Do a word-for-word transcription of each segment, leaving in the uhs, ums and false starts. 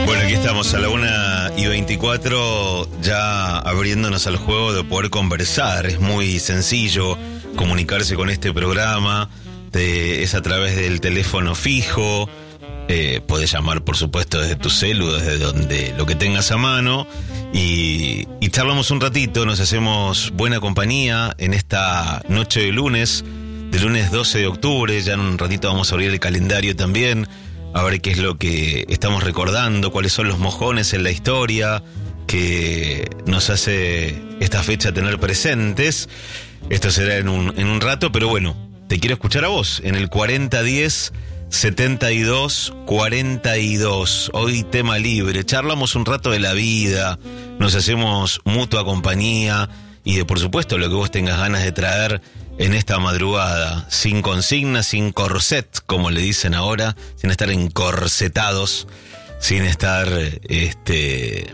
Bueno, aquí estamos a la una y veinticuatro, ya abriéndonos al juego de poder conversar. Es muy sencillo comunicarse con este programa, de, es a través del teléfono fijo, eh, podés llamar por supuesto desde tu celu, desde donde lo que tengas a mano, y, y charlamos un ratito, nos hacemos buena compañía en esta noche de lunes, de lunes doce de octubre, ya en un ratito vamos a abrir el calendario también, a ver qué es lo que estamos recordando, cuáles son los mojones en la historia que nos hace esta fecha tener presentes. Esto será en un, en un rato, pero bueno, te quiero escuchar a vos en el cuarenta diez setenta y dos cuarenta y dos. Hoy tema libre, charlamos un rato de la vida, nos hacemos mutua compañía y de por supuesto lo que vos tengas ganas de traer en esta madrugada, sin consignas, sin corset, como le dicen ahora, sin estar encorsetados, sin estar este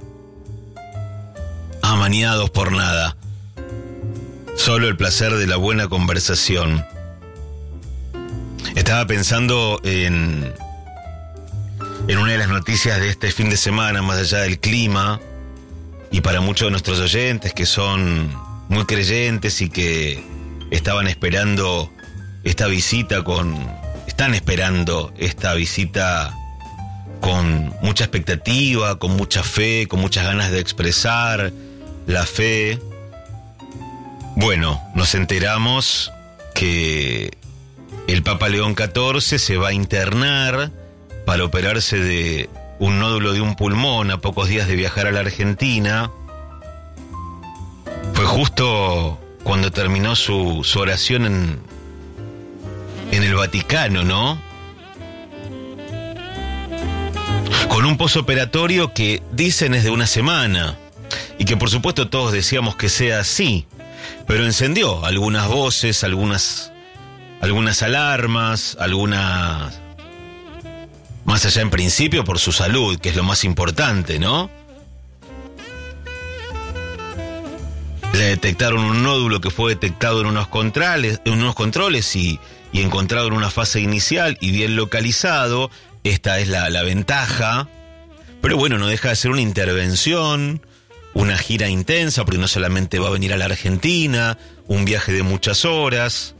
amañados por nada. Solo el placer de la buena conversación. Estaba pensando en, en una de las noticias de este fin de semana, más allá del clima, y para muchos de nuestros oyentes que son muy creyentes y que estaban esperando esta visita con... Están esperando esta visita con mucha expectativa, con mucha fe, con muchas ganas de expresar la fe. Bueno, nos enteramos que el Papa León catorce se va a internar para operarse de un nódulo de un pulmón a pocos días de viajar a la Argentina. Fue justo cuando terminó su, su oración en, en el Vaticano, ¿no? Con un posoperatorio que dicen es de una semana, y que por supuesto todos decíamos que sea así, pero encendió algunas voces, algunas, algunas alarmas, algunas... Más allá en principio por su salud, que es lo más importante, ¿no? Le detectaron un nódulo que fue detectado en unos controles, en unos controles y, y encontrado en una fase inicial y bien localizado. Esta es la, la ventaja. Pero bueno, no deja de ser una intervención, una gira intensa, porque no solamente va a venir a la Argentina, un viaje de muchas horas.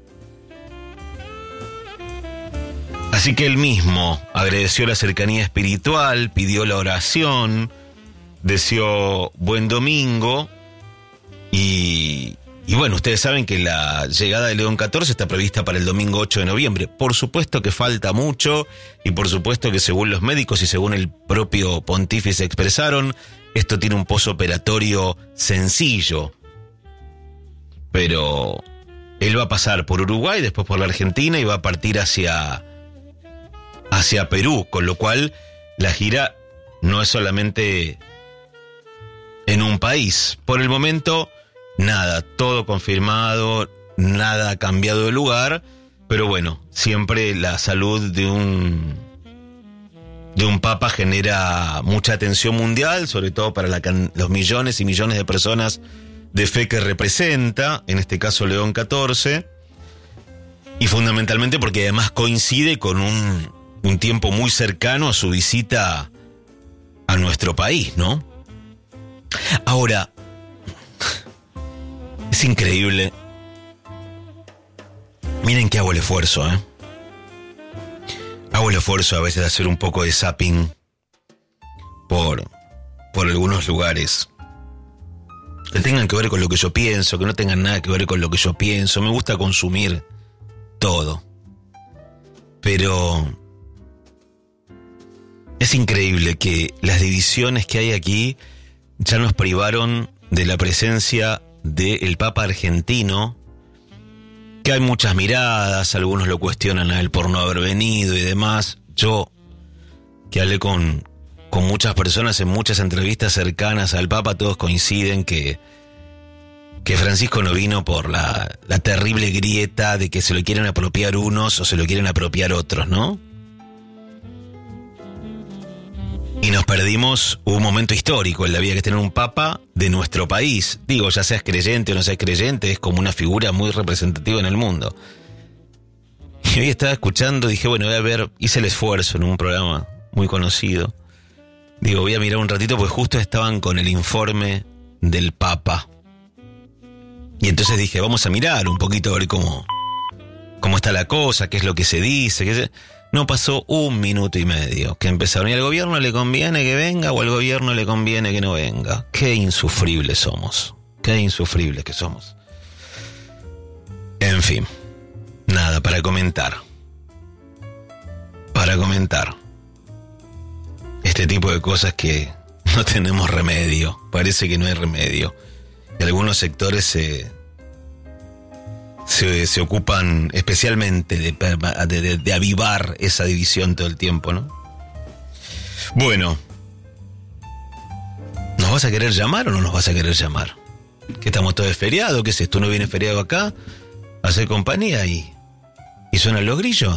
Así que él mismo agradeció la cercanía espiritual, pidió la oración, deseó buen domingo. Y, y bueno, ustedes saben que la llegada de León catorce está prevista para el domingo ocho de noviembre. Por supuesto que falta mucho y por supuesto que según los médicos y según el propio pontífice expresaron, esto tiene un posoperatorio sencillo. Pero él va a pasar por Uruguay, después por la Argentina y va a partir hacia, hacia Perú, con lo cual la gira no es solamente en un país. Por el momento... Nada, todo confirmado, nada ha cambiado de lugar, pero bueno, siempre la salud de un de un papa genera mucha atención mundial, sobre todo para la, los millones y millones de personas de fe que representa, en este caso León catorce, y fundamentalmente porque además coincide con un, un tiempo muy cercano a su visita a nuestro país, ¿no? Ahora, es increíble. Miren que hago el esfuerzo, ¿eh? Hago el esfuerzo a veces de hacer un poco de zapping por, por algunos lugares que tengan que ver con lo que yo pienso, que no tengan nada que ver con lo que yo pienso. Me gusta consumir todo. Pero es increíble que las divisiones que hay aquí ya nos privaron de la presencia del Papa argentino, que hay muchas miradas, algunos lo cuestionan a él por no haber venido y demás. Yo, que hablé con, con muchas personas en muchas entrevistas cercanas al Papa, todos coinciden que, que Francisco no vino por la, la terrible grieta de que se lo quieren apropiar unos o se lo quieren apropiar otros, ¿no? Y nos perdimos un momento histórico en la vida, que es tener un papa de nuestro país. Digo, ya seas creyente o no seas creyente, es como una figura muy representativa en el mundo. Y hoy estaba escuchando, dije, bueno, voy a ver, hice el esfuerzo en un programa muy conocido Digo, voy a mirar un ratito, pues justo estaban con el informe del Papa. Y entonces dije, vamos a mirar un poquito a ver cómo, cómo está la cosa, qué es lo que se dice. Qué se... No pasó un minuto y medio que empezaron. ¿Y al gobierno le conviene que venga o al gobierno le conviene que no venga? Qué insufribles somos. Qué insufribles que somos. En fin, nada para comentar. Para comentar. Este tipo de cosas que no tenemos remedio. Parece que no hay remedio. Y algunos sectores se, se, se ocupan especialmente de, de, de, de avivar esa división todo el tiempo, ¿no? Bueno, ¿nos vas a querer llamar o no nos vas a querer llamar? ¿Que estamos todos feriados? ¿Qué es esto? ¿No viene feriado acá? A hacer compañía y, y suenan los grillos.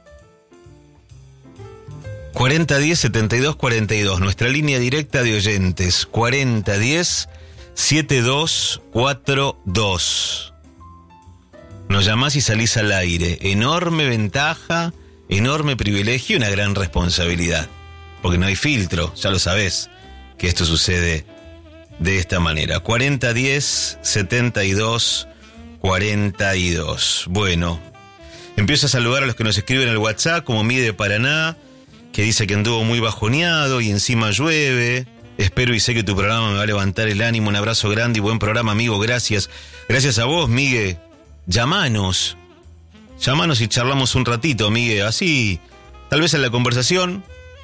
cuarenta diez setenta y dos cuarenta y dos, nuestra línea directa de oyentes, cuarenta diez setenta y dos cuarenta y dos. Nos llamás y salís al aire. Enorme ventaja, enorme privilegio y una gran responsabilidad. Porque no hay filtro, ya lo sabés, que esto sucede de esta manera. cuarenta diez setenta y dos cuarenta y dos. Bueno, empiezo a saludar a los que nos escriben en el WhatsApp, como Mide de Paraná, que dice que anduvo muy bajoneado y encima llueve. Espero y sé que tu programa me va a levantar el ánimo. Un abrazo grande y buen programa, amigo. Gracias. Gracias a vos, Miguel. Llamanos. Llamanos y charlamos un ratito, Miguel. Así, tal vez en la conversación.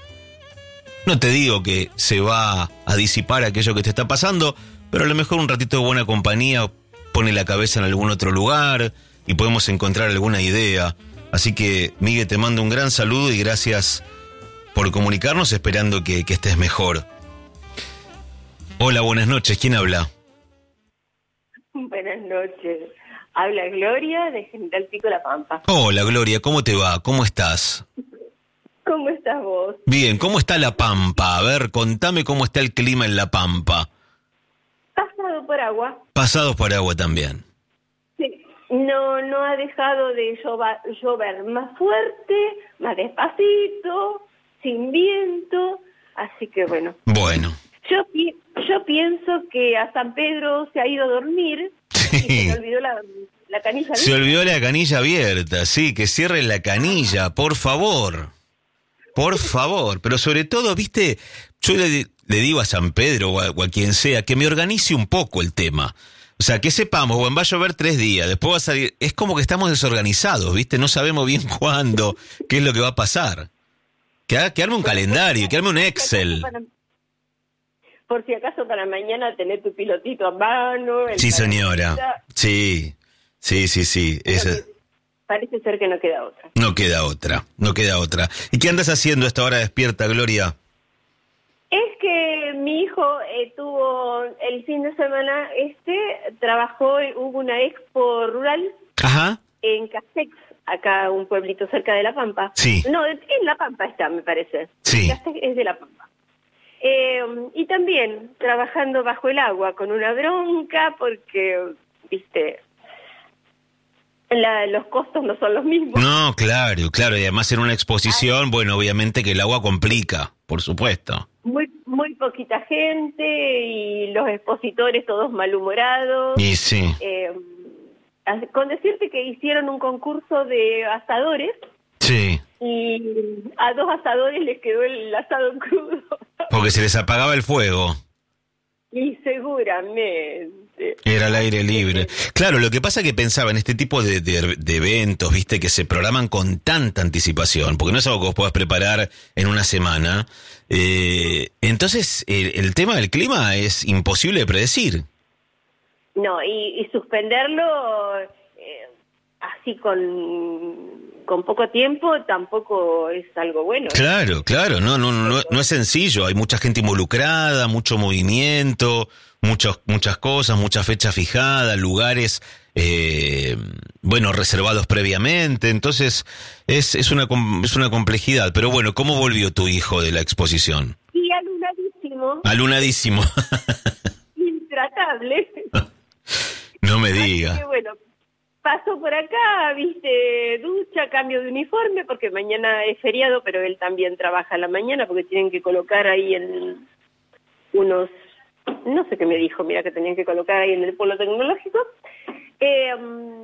No te digo que se va a disipar aquello que te está pasando, pero a lo mejor un ratito de buena compañía pone la cabeza en algún otro lugar y podemos encontrar alguna idea. Así que, Miguel, te mando un gran saludo y gracias por comunicarnos, esperando que, que estés mejor. Hola, buenas noches. ¿Quién habla? Buenas noches. Habla Gloria de General Pico La Pampa. Hola, Gloria. ¿Cómo te va? ¿Cómo estás? ¿Cómo estás vos? Bien. ¿Cómo está La Pampa? A ver, contame cómo está el clima en La Pampa. Pasado por agua. Pasado por agua también. Sí. No, no ha dejado de llover, llover más fuerte, más despacito, sin viento. Así que bueno. Bueno. Yo, pi- yo pienso que a San Pedro se ha ido a dormir sí. y se le olvidó la, la canilla abierta. Se olvidó la canilla abierta, sí, que cierre la canilla, por favor. Por favor. Pero sobre todo, viste, yo le, le digo a San Pedro o a, o a quien sea que me organice un poco el tema. O sea, que sepamos, bueno, va a llover tres días, después va a salir... Es como que estamos desorganizados, viste, no sabemos bien cuándo, qué es lo que va a pasar. Que, ha, que arme un calendario, que arme un Excel. Por si acaso para mañana tener tu pilotito a mano. Sí, señora. Sí, sí, sí, sí. Esa... Parece ser que no queda otra. No queda otra, no queda otra. ¿Y qué andas haciendo a esta hora despierta, Gloria? Es que mi hijo eh, tuvo el fin de semana este, trabajó, hubo una expo rural. Ajá. En Castex, acá un pueblito cerca de La Pampa. Sí. No, en La Pampa está, me parece. Sí. Castex es de La Pampa. Eh, y también trabajando bajo el agua con una bronca porque, viste, la, los costos no son los mismos. No, claro, claro, y además en una exposición, bueno, obviamente que el agua complica, por supuesto. Muy muy poquita gente y los expositores todos malhumorados. Y sí. Eh, con decirte que hicieron un concurso de asadores. Sí. Y a dos asadores les quedó el asado crudo. Porque se les apagaba el fuego. Y seguramente. Era al aire libre. Claro, lo que pasa es que pensaba en este tipo de, de, de eventos, viste, que se programan con tanta anticipación, porque no es algo que vos puedas preparar en una semana. Eh, entonces, el, el tema del clima es imposible de predecir. No, y, y suspenderlo eh, así con... con poco tiempo tampoco es algo bueno, ¿eh? Claro, claro, no, no, no, no es sencillo, hay mucha gente involucrada, mucho movimiento, muchos, muchas cosas, muchas fechas fijadas, lugares, eh, bueno, reservados previamente, entonces es, es una, es una complejidad, pero bueno, ¿cómo volvió tu hijo de la exposición? Y alunadísimo. Alunadísimo. Intratable. No me diga. Así que bueno, pasó por acá, viste, ducha, cambio de uniforme, porque mañana es feriado, pero él también trabaja a la mañana, porque tienen que colocar ahí en unos, no sé qué me dijo, mira, que tenían que colocar ahí en el polo tecnológico. Eh,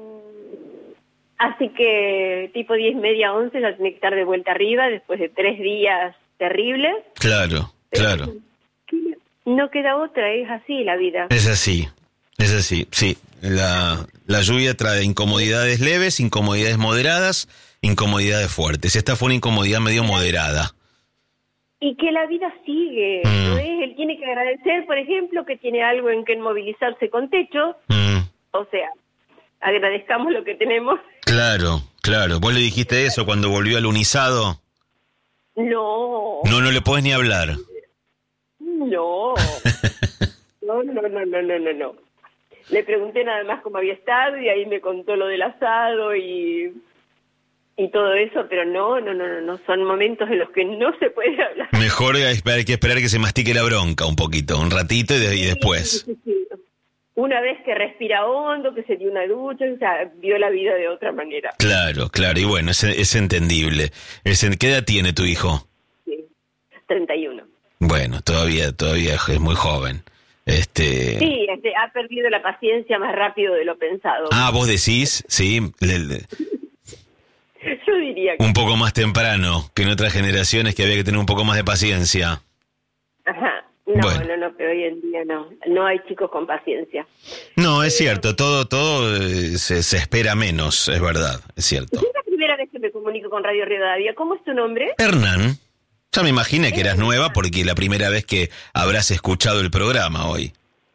así que tipo diez, media, once, ya tiene que estar de vuelta arriba, después de tres días terribles. Claro, claro. No queda otra, es así la vida. Es así, es así, sí. La, la lluvia trae incomodidades leves, incomodidades moderadas, incomodidades fuertes. Esta fue una incomodidad medio moderada. Y que la vida sigue, mm. ¿no es? Él tiene que agradecer, por ejemplo, que tiene algo en que movilizarse con techo. Mm. O sea, agradezcamos lo que tenemos. Claro, claro. ¿Vos le dijiste eso cuando volvió al unizado? No. No, no le podés ni hablar. No. No, no, no, no, no, no, no. Le pregunté nada más cómo había estado y ahí me contó lo del asado y, y todo eso, pero no, no, no, no, no, son momentos en los que no se puede hablar. Mejor hay que esperar que se mastique la bronca un poquito, un ratito y, de, y después. Sí, sí, sí. Una vez que respira hondo, que se dio una ducha, o sea, vio la vida de otra manera. Claro, claro, y bueno, es, es entendible. Es, ¿qué edad tiene tu hijo? Sí, treinta y uno. Bueno, todavía, todavía es muy joven. Este... Sí, este, ha perdido la paciencia más rápido de lo pensado. Ah, vos decís, sí. Le, le... Yo diría que... Un poco más temprano que en otras generaciones que había que tener un poco más de paciencia. Ajá. No, bueno. no, no, pero hoy en día no. No hay chicos con paciencia. No, es cierto, todo todo eh, se, se espera menos, es verdad, es cierto. Es la primera vez que me comunico con Radio Rivadavia. ¿Cómo es tu nombre? Hernán. Ya me imaginé que eras nueva porque la primera vez que habrás escuchado el programa hoy.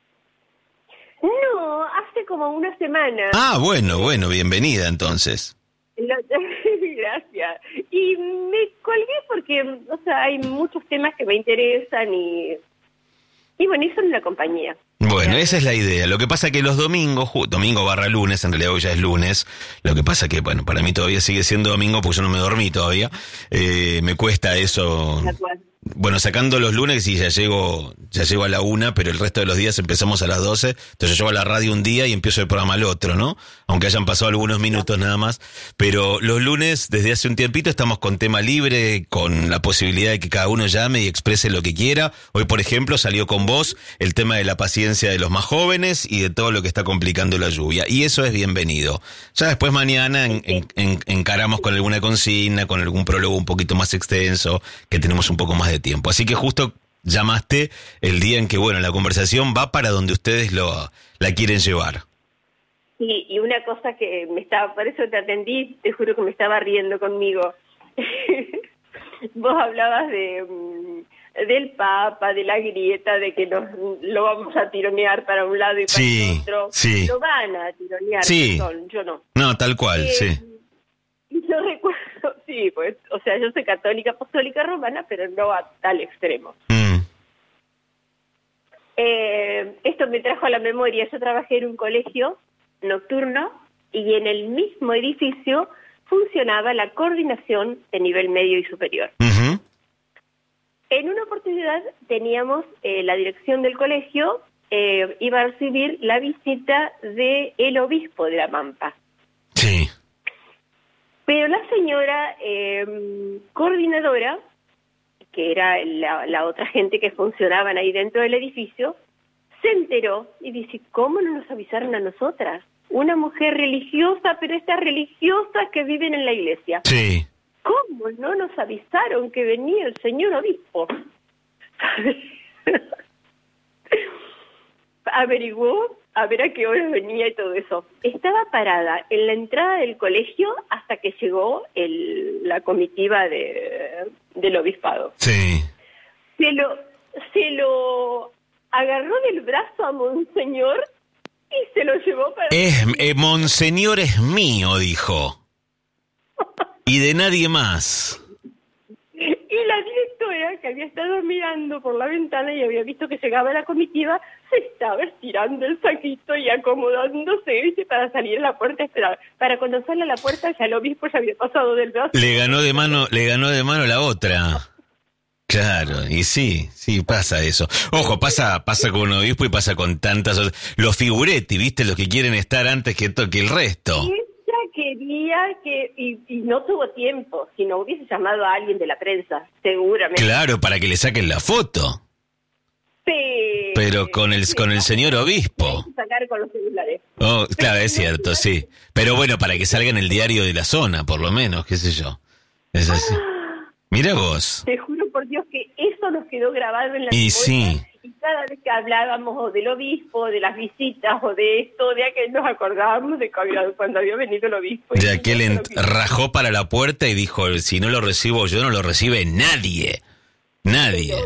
No, hace como una semana. Ah, bueno, bueno, bienvenida entonces. Gracias. Y me colgué porque, o sea, hay muchos temas que me interesan y, y bueno, y son una compañía. Bueno, esa es la idea. Lo que pasa que los domingos, domingo barra lunes, en realidad hoy ya es lunes, lo que pasa que, bueno, para mí todavía sigue siendo domingo porque yo no me dormí todavía, eh, me cuesta eso. Bueno, sacando los lunes y ya llego, ya llego a la una, pero el resto de los días empezamos a las doce, entonces yo llego a la radio un día y empiezo el programa al otro, ¿no? Aunque hayan pasado algunos minutos nada más, pero los lunes, desde hace un tiempito, estamos con tema libre, con la posibilidad de que cada uno llame y exprese lo que quiera. Hoy, por ejemplo, salió con vos el tema de la paciencia de los más jóvenes y de todo lo que está complicando la lluvia, y eso es bienvenido. Ya después mañana en, en, en, encaramos con alguna consigna, con algún prólogo un poquito más extenso, que tenemos un poco más de tiempo. Así que justo llamaste el día en que, bueno, la conversación va para donde ustedes lo la quieren llevar. Sí, y una cosa que me estaba, por eso te atendí, te juro que me estaba riendo conmigo. Vos hablabas de del Papa, de la grieta, de que nos lo vamos a tironear para un lado y para sí, el otro. Sí. Lo van a tironear, sí. perdón, yo no. No, tal cual, eh, sí. Yo recuerdo, sí, pues, o sea, yo soy católica, apostólica romana, pero no a tal extremo. Mm. Eh, esto me trajo a la memoria, yo trabajé en un colegio nocturno y en el mismo edificio funcionaba la coordinación de nivel medio y superior. Uh-huh. En una oportunidad teníamos eh, la dirección del colegio, eh, iba a recibir la visita del obispo de La Pampa. Sí. Pero la señora eh, coordinadora, que era la, la otra gente que funcionaban ahí dentro del edificio, se enteró y dice, ¿cómo no nos avisaron a nosotras? Una mujer religiosa, pero estas religiosas que viven en la iglesia. Sí. ¿Cómo no nos avisaron que venía el señor obispo? Averiguó a ver a qué hora venía y todo eso. Estaba parada en la entrada del colegio hasta que llegó el, la comitiva de, del obispado. Sí. Se lo, se lo agarró del brazo a Monseñor y se lo llevó para... Es, eh, Monseñor es mío, dijo. Y de nadie más. Y la directora, que había estado mirando por la ventana y había visto que llegaba la comitiva, se estaba estirando el saquito y acomodándose, ¿viste? Para salir a la puerta a esperar. Para cuando sale a la puerta ya el obispo ya había pasado del brazo. Le ganó de mano, le ganó de mano la otra. Claro, y sí, sí, pasa eso. Ojo, pasa pasa con un obispo y pasa con tantas otras. Los figuretti, ¿viste? Los que quieren estar antes que, to- que el resto. Ella quería que, y, y no tuvo tiempo, si no hubiese llamado a alguien de la prensa, seguramente. Claro, para que le saquen la foto. Pero, Pero con el con el señor obispo. Hay que sacar con los celulares. Oh, claro, es cierto, sí. Pero bueno, para que salga en el diario de la zona, por lo menos, qué sé yo. Es así. Mira vos. Te juro por Dios que eso nos quedó grabado en la Y memoria. sí. Y cada vez que hablábamos o del obispo, de las visitas, o de esto, de aquel, nos acordábamos de cuando había venido el obispo. De aquel ent- rajó para la puerta y dijo, si no lo recibo yo, no lo recibe nadie. Nadie.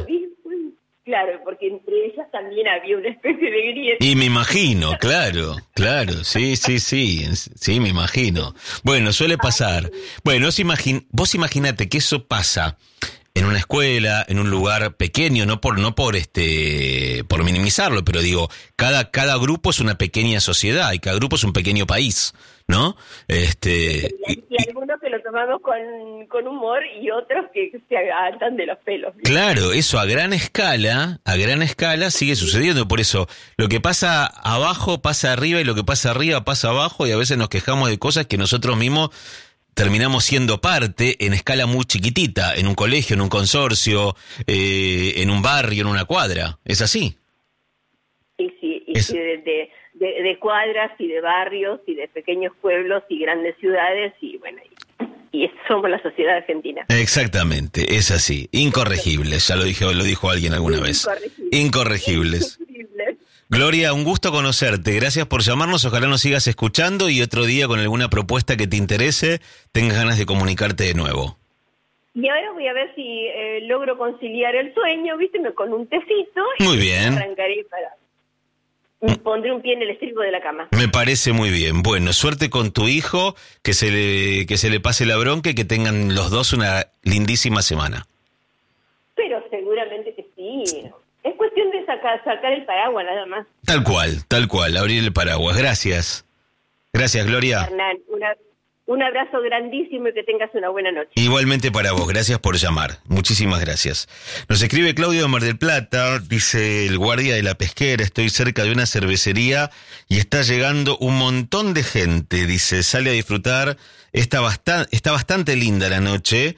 Claro, porque entre ellas también había una especie de grieta. Y me imagino, claro, claro, sí, sí, sí, sí, me imagino. Bueno, suele pasar. Bueno, vos, imagin- vos imaginate que eso pasa en una escuela, en un lugar pequeño, no por, no por este, por minimizarlo, pero digo, cada, cada grupo es una pequeña sociedad y cada grupo es un pequeño país, ¿no? Este. Y, y algunos que lo tomamos con, con humor y otros que se agarran de los pelos. Claro, eso a gran escala, a gran escala sigue sucediendo. Por eso, lo que pasa abajo pasa arriba y lo que pasa arriba pasa abajo y a veces nos quejamos de cosas que nosotros mismos terminamos siendo parte en escala muy chiquitita, en un colegio, en un consorcio, eh, en un barrio, en una cuadra. ¿Es así? Sí, sí, y Es- sí, de, de, de, de cuadras y de barrios y de pequeños pueblos y grandes ciudades y bueno, y, y somos la sociedad argentina. Exactamente, es así. Incorregibles, ya lo dijo, lo dijo alguien alguna vez. Incorregibles. Incorregibles. Increíble. Gloria, un gusto conocerte. Gracias por llamarnos. Ojalá nos sigas escuchando y otro día con alguna propuesta que te interese tengas ganas de comunicarte de nuevo. Y ahora voy a ver si eh, logro conciliar el sueño, ¿viste? Me- Con un tecito. Muy y bien. arrancaré para... y pondré un pie en el estribo de la cama. Me parece muy bien. Bueno, suerte con tu hijo, que se le, que se le pase la bronca y que tengan los dos una lindísima semana. Pero seguramente que sí. Es cuestión de sacar, sacar el paraguas nada más. Tal cual, tal cual, abrir el paraguas. Gracias. Gracias, Gloria. Hernán, una, un abrazo grandísimo y que tengas una buena noche. Igualmente para vos, gracias por llamar. Muchísimas gracias. Nos escribe Claudio de Mar del Plata, dice el guardia de la pesquera, estoy cerca de una cervecería y está llegando un montón de gente. Dice, sale a disfrutar, está, bastan- está bastante linda la noche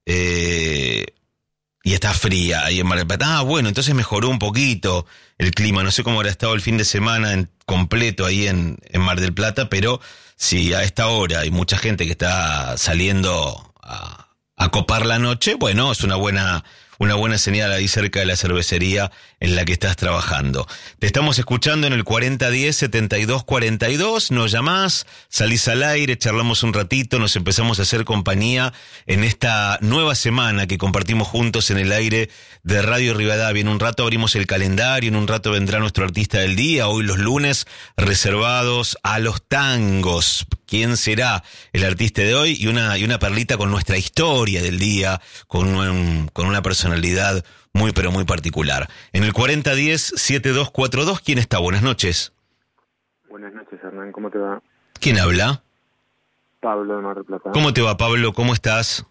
eh, y está fría ahí en Mar del Plata. Ah, bueno, entonces mejoró un poquito el clima. No sé cómo habrá estado el fin de semana en, completo ahí en, en Mar del Plata, pero si a esta hora hay mucha gente que está saliendo a, a copar la noche, bueno, es una buena, una buena señal ahí cerca de la cervecería en la que estás trabajando. Te estamos escuchando en el cuarenta diez setenta y dos cuarenta y dos, nos llamás, salís al aire, charlamos un ratito, nos empezamos a hacer compañía en esta nueva semana que compartimos juntos en el aire de Radio Rivadavia. En un rato abrimos el calendario, en un rato vendrá nuestro artista del día, hoy los lunes reservados a los tangos. ¿Quién será el artista de hoy? Y una, y una perlita con nuestra historia del día, con, un, con una personalidad muy pero muy particular. En el cuarenta diez setenta y dos cuarenta y dos, ¿quién está? Buenas noches. Buenas noches, Hernán, ¿cómo te va? ¿Quién habla? Pablo de Mar del Plata. ¿Cómo te va, Pablo? ¿Cómo estás?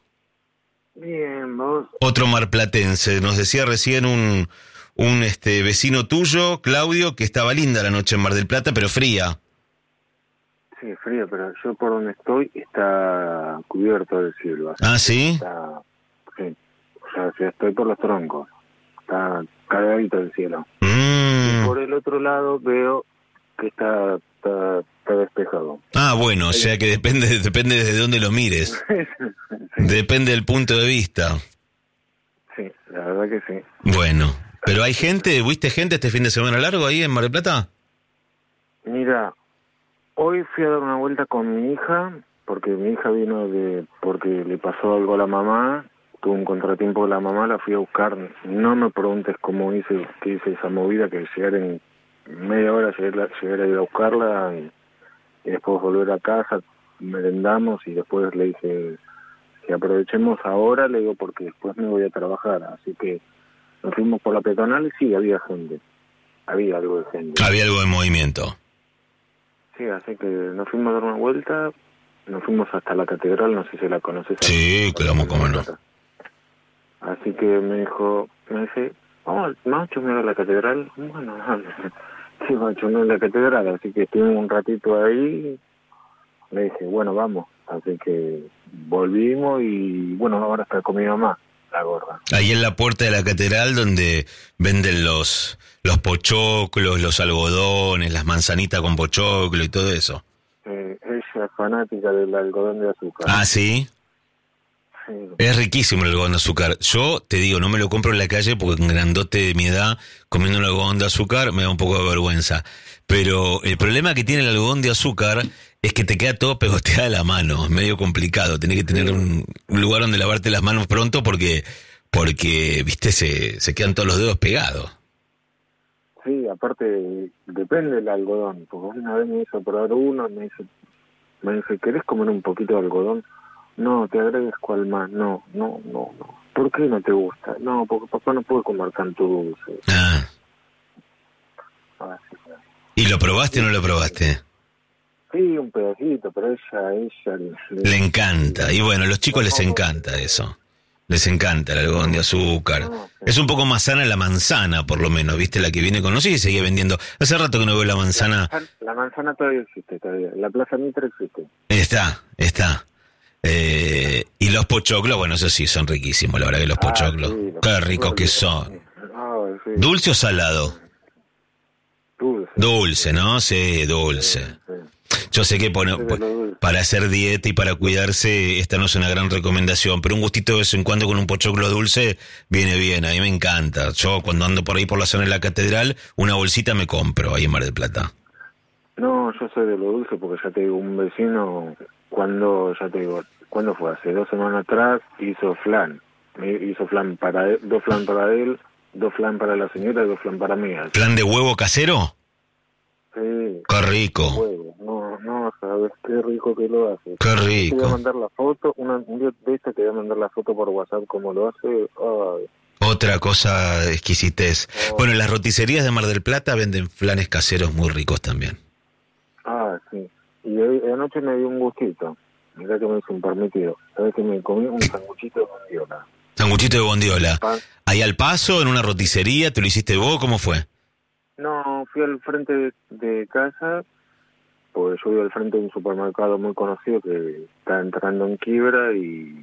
Bien, vos. Otro marplatense. Nos decía recién un, un este vecino tuyo, Claudio, que estaba linda la noche en Mar del Plata, pero fría. Sí, frío, pero yo por donde estoy está cubierto el cielo. así ¿Ah, que sí? Está, sí, o sea, si estoy por los troncos, está cargadito el cielo. Mm. Y por el otro lado veo que está, está, está despejado. Ah, bueno, o sea que depende, depende desde dónde lo mires. Sí, Depende del punto de vista. sí, la verdad que sí. Bueno, pero hay gente, ¿viste gente este fin de semana largo ahí en Mar del Plata? Mira, hoy fui a dar una vuelta con mi hija, porque mi hija vino de porque le pasó algo a la mamá, tuvo un contratiempo con la mamá, la fui a buscar. No me preguntes cómo hice, que hice esa movida, que llegar en media hora, llegar, llegar a ir a buscarla y, y después volver a casa, merendamos y después le dije que aprovechemos ahora, le digo, porque después me voy a trabajar. Así que nos fuimos por la peatonal y sí, había gente, había algo de gente. Había algo de movimiento. Sí, así que nos fuimos a dar una vuelta, nos fuimos hasta la catedral, no sé si la conoces. Sí, claro, cómo no. Así que me dijo, me dice, vamos, vamos a chusmear a la catedral. Bueno, sí, vamos a chusmear a la catedral, así que estuvimos un ratito ahí. Le dije, bueno, vamos. Así que volvimos y, bueno, ahora está con mi mamá, la gorda. Ahí en la puerta de la catedral donde venden los los pochoclos, los algodones, las manzanitas con pochoclo y todo eso. Eh, ella es fanática del algodón de azúcar. Ah, ¿sí? Sí. Es riquísimo el algodón de azúcar. Yo te digo, no me lo compro en la calle porque un grandote de mi edad comiendo un algodón de azúcar me da un poco de vergüenza. Pero el problema que tiene el algodón de azúcar es que te queda todo pegoteado de la mano. Es medio complicado. Tenés que tener un, un lugar donde lavarte las manos pronto porque, porque viste, se, se quedan todos los dedos pegados. Sí, aparte, depende del algodón. Porque una vez me hizo probar uno, me dice, me dice, ¿querés comer un poquito de algodón? No, te agregues cual más. No, no, no, no. ¿Por qué no te gusta? No, porque papá no puede comer tanto dulce. Ah. Ah, sí, sí. ¿Y lo probaste o no lo probaste? Sí, un pedacito, pero ella, ella... Le, Le encanta. Y bueno, a los chicos les encanta eso. Les encanta el algodón de azúcar. Es un poco más sana la manzana, por lo menos, ¿viste? La que viene con... No sé si seguía vendiendo. Hace rato que no veo la manzana. La, la manzana todavía existe, todavía. La Plaza Mitre existe. Está, está. Eh, y los pochoclos, bueno, eso sí, son riquísimos, la verdad que los pochoclos. Ah, sí, los Qué ricos que pochoclos. son. Ah, sí. ¿Dulce o salado? Dulce. Dulce, ¿no? Sí, dulce. Sí, sí. Yo sé que pone, Sí, de lo dulce. para hacer dieta y para cuidarse, esta no es una gran recomendación, pero un gustito de vez en cuando con un pochoclo dulce viene bien, a mí me encanta. Yo cuando ando por ahí por la zona de la catedral, una bolsita me compro ahí en Mar del Plata. No, yo soy de lo dulce porque ya te digo, un vecino, cuando, ya te digo, ¿cuándo fue? Hace dos semanas atrás hizo flan. Me hizo flan para él, dos flan para él, dos flan para la señora y dos flan para mí. Así. ¿Plan de huevo casero? Sí. Qué rico. Huevo. No, no, sabes qué rico que lo hace. Qué Te voy a rico. mandar la foto, una, un día de este te voy a mandar la foto por WhatsApp como lo hace. Ay. Otra cosa exquisitez. Oh. Bueno, en las roticerías de Mar del Plata venden flanes caseros muy ricos también. Ah, sí. Y hoy, anoche me dio un gustito. Mirá que me hizo un permitido. Sabes que me comí un sanguchito de bondiola. Sanguchito de bondiola. Pan. ¿Ahí al paso, en una roticería? ¿Te lo hiciste vos? ¿Cómo fue? No, fui al frente de, de casa, porque yo vivo al frente de un supermercado muy conocido que está entrando en quiebra y,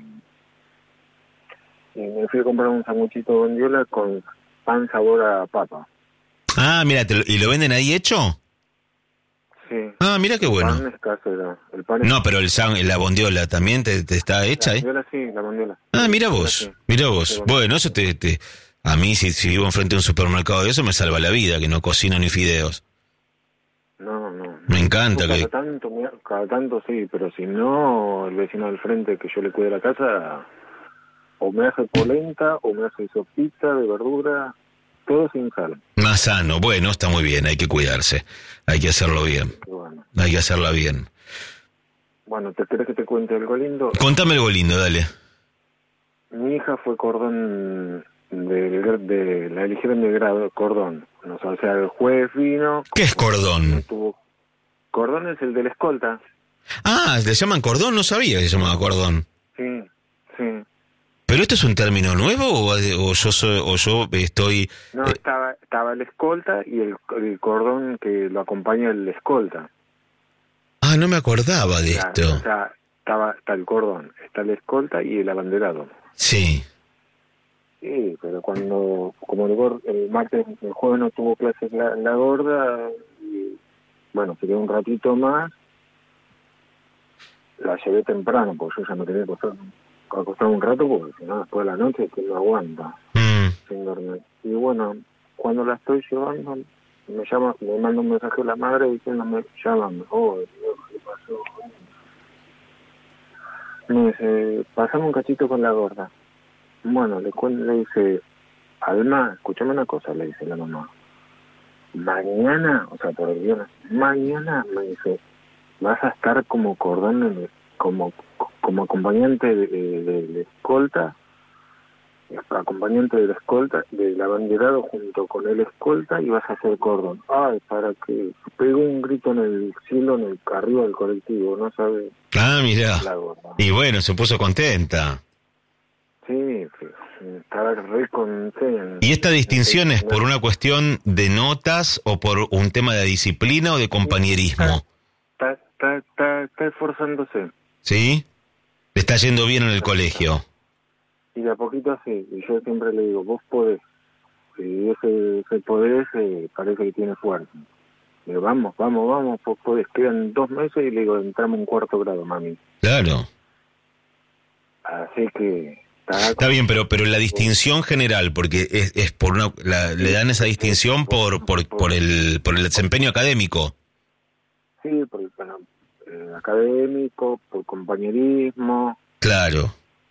y me fui a comprar un sanguchito de bondiola con pan sabor a papa. Ah, mira, ¿te lo- ¿y lo venden ahí hecho? Sí. Ah, mira qué El bueno. pan es casero. El pan es No, pero el san- la bondiola también te, te está hecha, la ¿eh? bondiola sí, la bondiola. Ah, mira La vos, sí. mira vos. Sí, Bueno, eso te, te a mí si, si vivo enfrente de un supermercado de eso me salva la vida, que no cocino ni fideos. No, no. Me encanta Cada que... tanto, me- cada tanto sí, pero si no, el vecino del frente que yo le cuide la casa, o me hace polenta, o me hace sopita de verdura, todo sin sal. Más sano, bueno, está muy bien, hay que cuidarse, hay que hacerlo bien, Y bueno, hay que hacerla bien. bueno, ¿te querés que te cuente algo lindo? Contame algo lindo, dale. Mi hija fue cordón, de, de la eligieron de grado cordón. No sé, o sea, el juez vino... ¿Qué es cordón? Tuvo, cordón es el de la escolta. Ah, ¿le llaman cordón? No sabía que se llamaba cordón. Sí, sí. ¿Pero esto es un término nuevo o, o yo soy, o yo estoy... No, eh, estaba estaba el escolta y el, el cordón que lo acompaña el escolta. Ah, no me acordaba de O sea, esto. o sea, estaba, está el cordón, está el escolta y el abanderado. Sí. Sí, pero cuando, como el, gor- el martes, el jueves no tuvo clases la, la gorda, y, bueno, se quedó un ratito más, la llevé temprano, porque yo ya me quería acostar, acostar un rato, porque si no, después de la noche, que no aguanta Mm. sin dormir. Y bueno, cuando la estoy llevando, me llama, me manda un mensaje a la madre diciéndome, llámame, oh, Dios, ¿qué pasó? Me dice, pasame un cachito con la gorda. Bueno, le, cuen- le dice, Alma, escúchame una cosa, le dice la mamá. Mañana, o sea, por el viernes, mañana, me dice, vas a estar como cordón, en el- como como acompañante de, de, de la escolta, acompañante de la escolta, del abanderado junto con el escolta y vas a hacer cordón. Ay, para que pegó un grito en el cielo, en el arriba del colectivo, no sabe Ah, mirá. la gorda. Y bueno, se puso contenta. Sí, sí, estaba re con... Sí, en- ¿Y esta distinción es en- por una cuestión de notas o por un tema de disciplina o de compañerismo? Está, está, está, está esforzándose. ¿Sí? Le está yendo bien en el colegio. Y de a poquito así. Y yo siempre le digo, vos podés. Y ese, ese podés eh, parece que tiene fuerza. Le digo, vamos, vamos, vamos, vos podés. Quedan dos meses y le digo, entramos en cuarto grado, mami. Claro. Así que... Está, Está bien, pero pero la distinción general, porque es, es por una, la- le dan esa distinción por por por el por el desempeño académico. Sí, por el bueno, eh, académico, por compañerismo. Claro.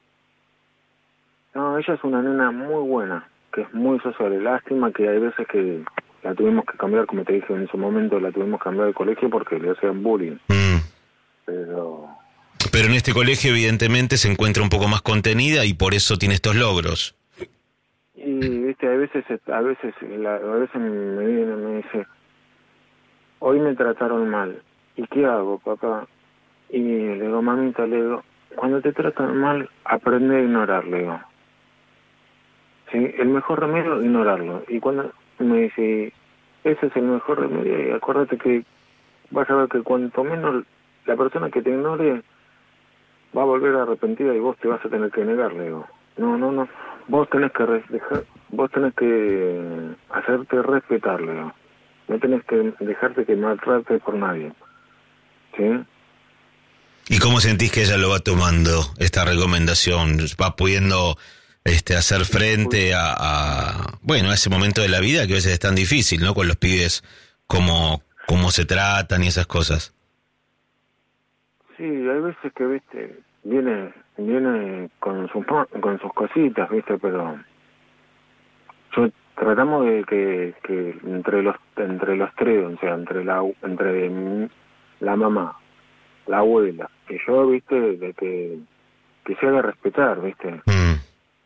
No, ella es una nena muy buena, que es muy social. Lástima que hay veces que la tuvimos que cambiar, como te dije en su momento, la tuvimos que cambiar de colegio porque le hacían bullying. Mm. Pero Pero en este colegio evidentemente se encuentra un poco más contenida y por eso tiene estos logros. y viste, a veces a veces la, a veces me viene y me dice, hoy me trataron mal. ¿Y qué hago, papá? Y le digo, mamita, le digo, cuando te tratan mal, aprende a ignorar, le digo. Sí, el mejor remedio es ignorarlo. Y cuando me dice, ese es el mejor remedio, y acuérdate que vas a ver que cuanto menos la persona que te ignore va a volver arrepentida y vos te vas a tener que negar, le digo. No, no, no. Vos tenés que res- dejar, vos tenés que hacerte respetar, le digo. No tenés que dejarte que maltrate por nadie. ¿Sí? ¿Y cómo sentís que ella lo va tomando, esta recomendación? ¿Va pudiendo este, hacer frente a, a, bueno, a ese momento de la vida que a veces es tan difícil, ¿no? Con los pibes, cómo, cómo se tratan y esas cosas. Sí, hay veces que, viste, viene viene con sus ma- con sus cositas, viste, pero yo tratamos de que, que entre los entre los tres, o sea, entre la entre mi- la mamá, la abuela y yo, viste, de que que se haga respetar, viste. Mm.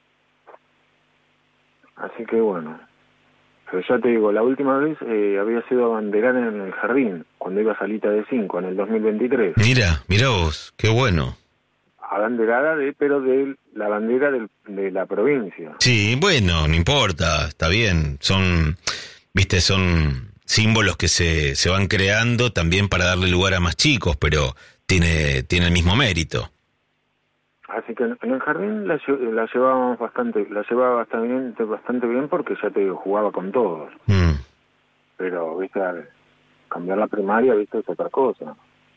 Así que bueno, pero ya te digo, la última vez eh, había sido abanderada en el jardín cuando iba a salita de cinco en el dos mil veintitrés. Mira, mira vos, qué bueno. Abanderada de, pero de la bandera del, de la provincia. Sí, bueno, no importa, está bien. Son, viste, son símbolos que se, se van creando también para darle lugar a más chicos, pero tiene, tiene el mismo mérito. Así que en en el jardín la, lle- la llevábamos bastante, la llevaba bastante bien, bastante bien porque ya te digo, jugaba con todos. Mm. Pero, viste, al cambiar la primaria, viste, es otra cosa.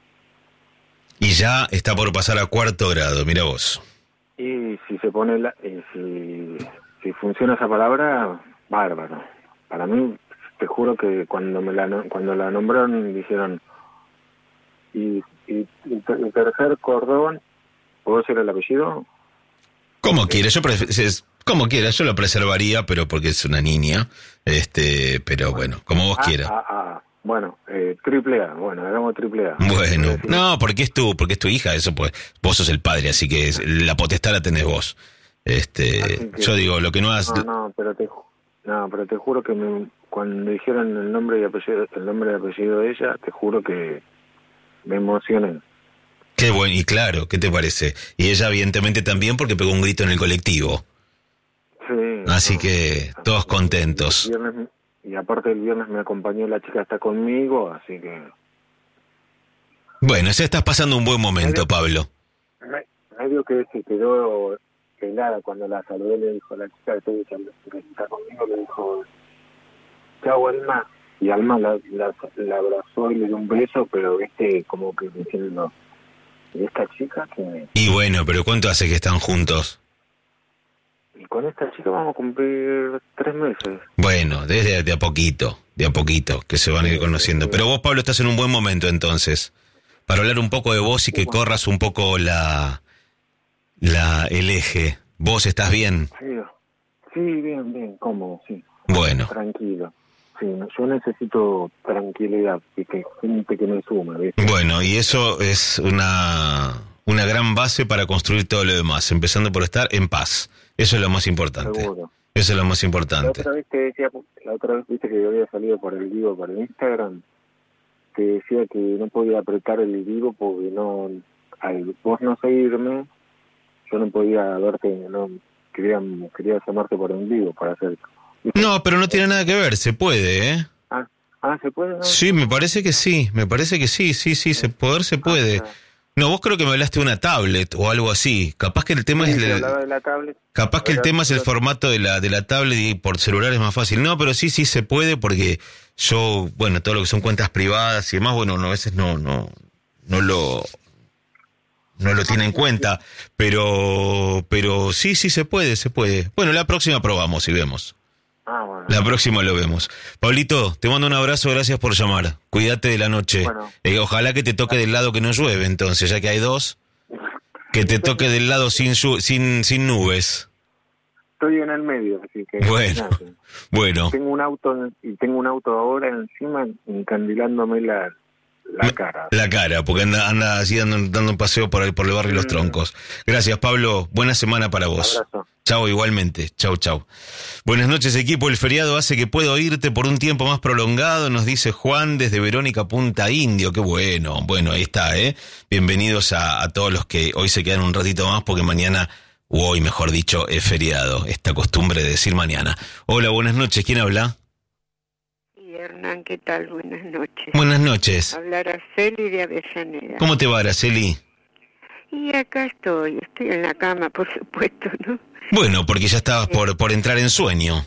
Y ya está por pasar a cuarto grado, mira vos. Y si se pone la, y si, si funciona esa palabra, bárbaro. Para mí, te juro que cuando me la no- cuando la nombraron dijeron y, y, y ter- y tercer cordón, ¿puedo decir el apellido? Como quiera, yo pref- es- como quiera, yo lo preservaría, pero porque es una niña, este, pero bueno, como vos Ah, quieras. ah, ah. Bueno, eh, triple A, bueno, hagamos triple A. Bueno, Es decir, no, porque es tu, porque es tu hija, eso pues, vos sos el padre, así que es- la potestad la tenés vos. Este, Así que- yo digo, lo que no has, No, no, pero te, ju- no, pero te juro que me- cuando dijeron el nombre y apellido, el nombre y apellido de ella, te juro que me emocioné. qué bueno, y claro, ¿qué te parece? Y ella evidentemente también porque pegó un grito en el colectivo, Sí. así no. que todos contentos. El viernes- y aparte el viernes me acompañó la chica, está conmigo, así que Bueno, ya estás pasando un buen momento, Pablo. me- medio que se quedó helada cuando la saludé, le dijo la chica que que está conmigo, le dijo chao Alma, y Alma la, la, la abrazó y le dio un beso, pero viste como que diciendo, ¿y esta chica que Y bueno, pero ¿cuánto hace que están juntos? y con esta chica vamos a cumplir tres meses? Bueno, desde de a poquito, de a poquito, que se van a ir conociendo. Pero vos, Pablo, estás en un buen momento entonces, para hablar un poco de vos y que corras un poco la, la, el eje. ¿Vos estás bien? Sí, sí, bien, bien, cómodo, sí. Bueno, Tranquilo. Sí, no, yo necesito tranquilidad y que gente que me sume, ¿viste? bueno, y eso es una, una gran base para construir todo lo demás, empezando por estar en paz. Eso es lo más importante. Seguro. Eso es lo más La importante. otra vez te decía, la otra vez viste que yo había salido por el vivo, por el Instagram, te decía que no podía apretar el vivo porque no, al vos no seguirme, yo no podía verte, no, quería, quería llamarte por en vivo para hacer... No, pero no tiene nada que ver, se puede, ¿eh? Ah, ah ¿se puede? ¿No? Sí, me parece que sí, me parece que sí, sí, sí, se, poder se puede. Ah, No, vos creo que me hablaste de una tablet o algo así. Capaz que el tema sí, es... te el- hablaba de la tablet. Capaz que el Era- tema es el formato de la de la tablet y por celular es más fácil. No, pero sí, sí se puede porque yo, bueno, todo lo que son cuentas privadas y demás, bueno, no, a veces no, no, no lo, no lo tiene en cuenta. Pero, pero sí, sí se puede, se puede. Bueno, la próxima probamos y vemos. Ah, bueno. La próxima lo vemos. Pablito, te mando un abrazo, gracias por llamar. Cuídate de la noche. Bueno. Eh, ojalá que te toque del lado que no llueve, entonces, ya que hay dos, que te toque del lado sin llu- sin sin nubes. Estoy en el medio, así que... Bueno, nada. bueno. Tengo un auto y tengo un auto ahora encima encandilándome la, la cara. La cara, porque anda, anda así dando, dando un paseo por el, por el barrio y los Mm. troncos. Gracias, Pablo. Buena semana para vos. Abrazo. Chao, igualmente. Chau, chau. Buenas noches, equipo. El feriado hace que pueda oírte por un tiempo más prolongado, nos dice Juan desde Verónica Punta Indio. Qué bueno. Bueno, ahí está, ¿eh? Bienvenidos a, a todos los que hoy se quedan un ratito más porque mañana, o hoy mejor dicho, es feriado. Esta costumbre de decir mañana. Hola, buenas noches. ¿Quién habla? Y Hernán, ¿qué tal? Buenas noches. Buenas noches. Hablar a Celi de Avellaneda. ¿Cómo te va, Araceli? Y acá estoy, estoy en la cama, por supuesto, ¿no? Bueno, porque ya estabas por, por entrar en sueño.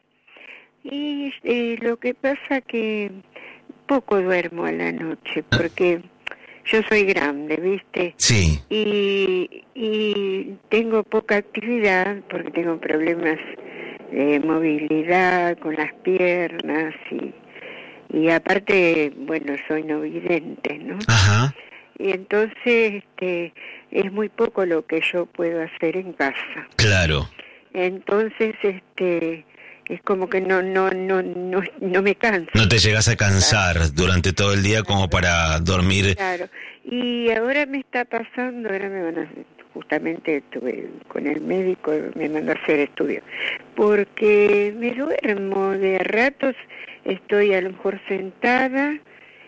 Y eh, lo que pasa que poco duermo a la noche, porque yo soy grande, ¿viste? Sí. Y, y tengo poca actividad, porque tengo problemas de movilidad con las piernas y, y aparte, bueno, soy no vidente, ¿no? Ajá. Y entonces este, es muy poco lo que yo puedo hacer en casa. Claro. Entonces este es como que no no no no no me canso. No te llegas a cansar durante todo el día como para dormir. Claro. Y ahora me está pasando, ahora me van a justamente estuve con el médico, me mandó a hacer estudios, porque me duermo de a ratos, estoy a lo mejor sentada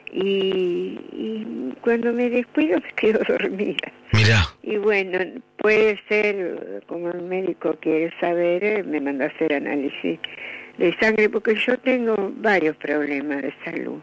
y, y cuando me descuido me quedo dormida. Mirá. Y bueno, puede ser, como el médico quiere saber, eh, me manda a hacer análisis de sangre, porque yo tengo varios problemas de salud.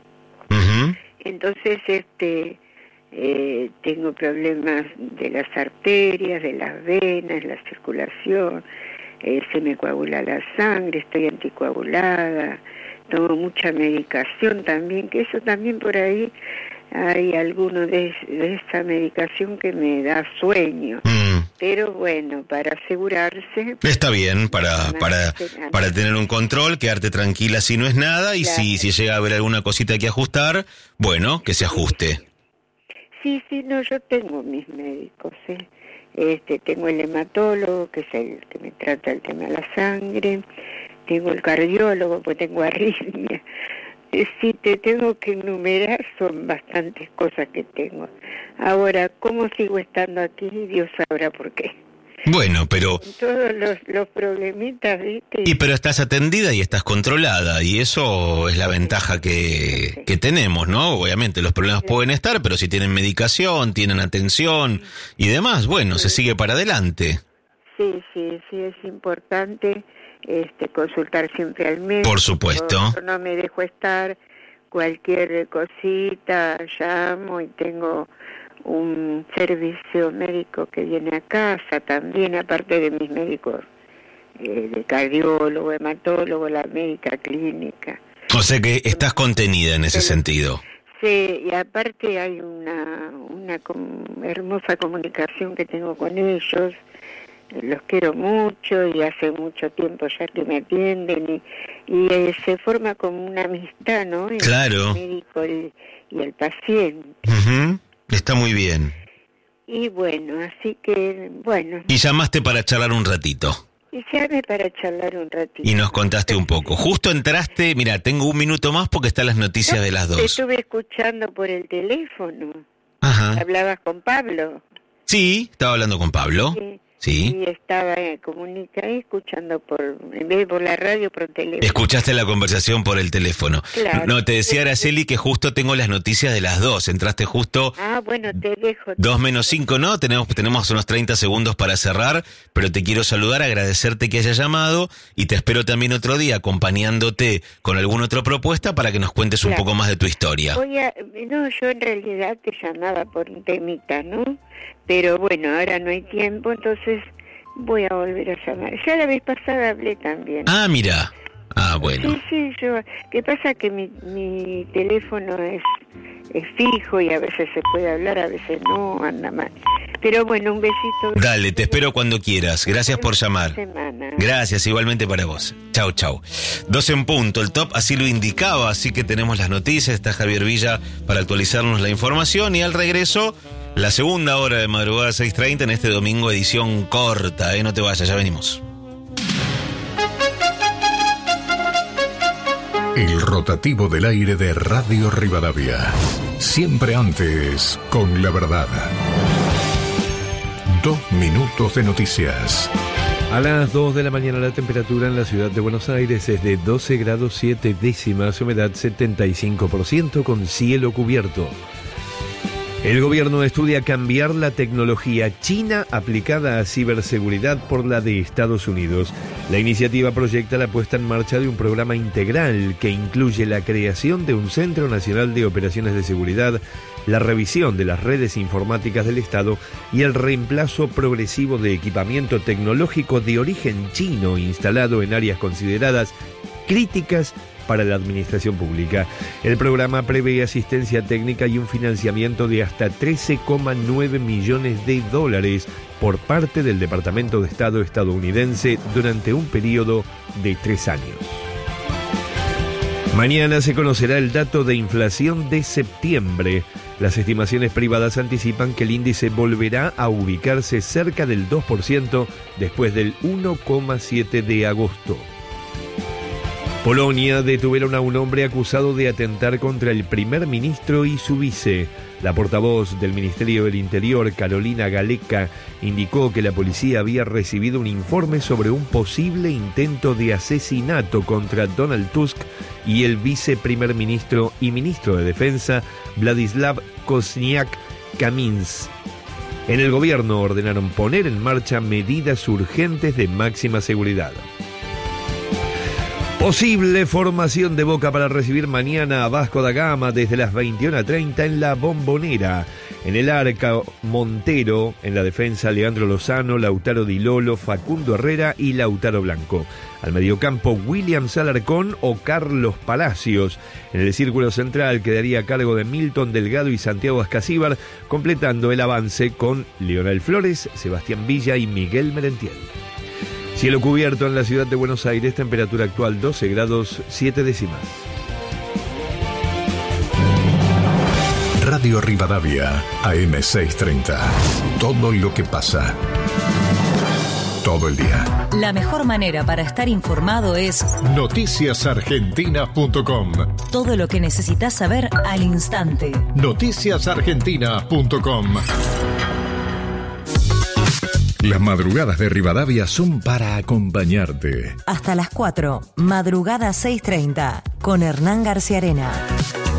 Ujú. Entonces, este, eh, tengo problemas de las arterias, de las venas, la circulación, eh, se me coagula la sangre, estoy anticoagulada, tomo mucha medicación también, que eso también por ahí hay alguno de, de esa medicación que me da sueño. Mm. Pero bueno, para asegurarse... Está bien para, para, para tener un control, quedarte tranquila si no es nada y Claro. si, si llega a haber alguna cosita que ajustar, bueno, que se ajuste. Sí, sí, no, yo tengo mis médicos, ¿eh? Este, tengo el hematólogo, que es el que me trata el tema de la sangre, tengo el cardiólogo, pues tengo arritmia. Eh, Si te tengo que enumerar, son bastantes cosas que tengo. Ahora, ¿cómo sigo estando aquí? Dios sabrá por qué. Bueno, pero... Con todos los, los problemitas, ¿viste? Y pero estás atendida y estás controlada y eso es la ventaja que, que tenemos, ¿no? Obviamente los problemas pueden estar, pero si tienen medicación, tienen atención y demás, bueno, se sigue para adelante. Sí, sí, sí, es importante este, consultar siempre al médico. Por supuesto. Yo no me dejo estar, cualquier cosita llamo y tengo un servicio médico que viene a casa también, aparte de mis médicos, eh, de cardiólogo, hematólogo, la médica clínica. O sea que estás contenida en ese Sí. sentido. Sí, y aparte hay una, una com- hermosa comunicación que tengo con ellos, los quiero mucho y hace mucho tiempo ya que me atienden y, y eh, se forma como una amistad, ¿no? Entre Claro. el médico y, y el paciente. Ujú. Está muy bien. Y bueno, así que, bueno, Y llamaste para charlar un ratito. y llame para charlar un ratito. Y nos contaste un poco. Justo entraste, mira, tengo un minuto más porque están las noticias de las Te dos. estuve escuchando por el teléfono. Ajá. Hablabas con Pablo. Sí, estaba hablando con Pablo. Sí. Sí. Y estaba eh, comunicada escuchando por, en vez de por la radio, por teléfono. Escuchaste la conversación por el teléfono. Claro. No, te decía Araceli que justo tengo las noticias de las dos. Entraste justo... Ah, bueno, te dejo. Dos menos cinco, ¿no? Tenemos, tenemos unos treinta segundos para cerrar, pero te quiero saludar, agradecerte que hayas llamado y te espero también otro día acompañándote con alguna otra propuesta para que nos cuentes Claro. un poco más de tu historia. Voy a, no, yo en realidad te llamaba por un temita, ¿no? Pero bueno, ahora no hay tiempo, entonces voy a volver a llamar. Ya la vez pasada hablé también. Ah, mira. Ah, bueno. Sí, sí, yo... ¿Qué pasa? Que mi, mi teléfono es, es fijo y a veces se puede hablar, a veces no, anda mal. Pero bueno, un besito. Dale, te espero cuando quieras. Gracias por llamar. Semana. Gracias, igualmente para vos. Chau, chau. Dos en punto, el top así lo indicaba, así que tenemos las noticias, está Javier Villa para actualizarnos la información y al regreso, la segunda hora de madrugada seis treinta en este domingo, edición corta, ¿eh? No te vayas, ya venimos. El rotativo del aire de Radio Rivadavia. Siempre antes, con la verdad. Dos minutos de noticias. A las dos de la mañana la temperatura en la ciudad de Buenos Aires es de doce grados siete décimas, humedad setenta y cinco por ciento con cielo cubierto. El gobierno estudia cambiar la tecnología china aplicada a ciberseguridad por la de Estados Unidos. La iniciativa proyecta la puesta en marcha de un programa integral que incluye la creación de un Centro Nacional de Operaciones de Seguridad, la revisión de las redes informáticas del Estado y el reemplazo progresivo de equipamiento tecnológico de origen chino instalado en áreas consideradas críticas para la administración pública. El programa prevé asistencia técnica y un financiamiento de hasta trece coma nueve millones de dólares por parte del Departamento de Estado estadounidense durante un periodo de tres años. Mañana se conocerá el dato de inflación de septiembre. Las estimaciones privadas anticipan que el índice volverá a ubicarse cerca del dos por ciento después del uno coma siete por ciento de agosto. Polonia detuvieron a un hombre acusado de atentar contra el primer ministro y su vice. La portavoz del Ministerio del Interior, Karolina Galecka, indicó que la policía había recibido un informe sobre un posible intento de asesinato contra Donald Tusk y el viceprimer ministro y ministro de Defensa, Vladislav Kosniak-Kamins. En el gobierno ordenaron poner en marcha medidas urgentes de máxima seguridad. Posible formación de Boca para recibir mañana a Vasco da Gama desde las veintiuna treinta en La Bombonera. En el arca, Montero, en la defensa, Leandro Lozano, Lautaro Di Lolo, Facundo Herrera y Lautaro Blanco. Al mediocampo, William Alarcón o Carlos Palacios. En el círculo central quedaría a cargo de Milton Delgado y Santiago Ascasíbar, completando el avance con Leonel Flores, Sebastián Villa y Miguel Merentiel. Cielo cubierto en la ciudad de Buenos Aires, temperatura actual doce grados siete décimas. Radio Rivadavia, A M seiscientos treinta. Todo lo que pasa. Todo el día. La mejor manera para estar informado es noticias argentinas punto com. todo lo que necesitas saber al instante. noticias argentinas punto com. Las madrugadas de Rivadavia son para acompañarte. Hasta las cuatro, madrugada seis treinta, con Hernán García Arena.